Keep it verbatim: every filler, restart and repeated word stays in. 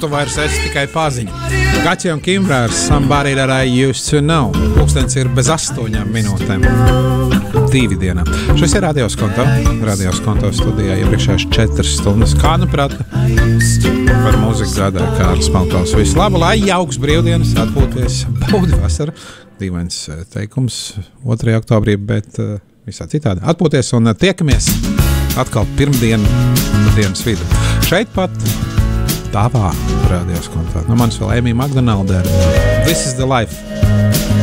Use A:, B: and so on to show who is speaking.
A: tu vairs esi tikai paziņa. Kaķi un Kimbra ar Somebody That I Used To Know. Pūkstens ir bez astoņām minūtēm. Divi dienā. Šis ir Radios Konto. Radios Konto studijā iepriekšējās četras stundas. Kā nu prata? Par mūziku gādāja Kārlis Malkovs. Visu labu, lai jauks brīvdienas, atpūties, baudi vasaru. Dīvains teikums otrajā oktobrī, bet uh, visā citādi. Atpūties un uh, tiekamies atkal pirmdienu dienas vidu. Šeit pat tavā Radios Kontā. No manis vēl Ēmija Magdonalda. This is the life.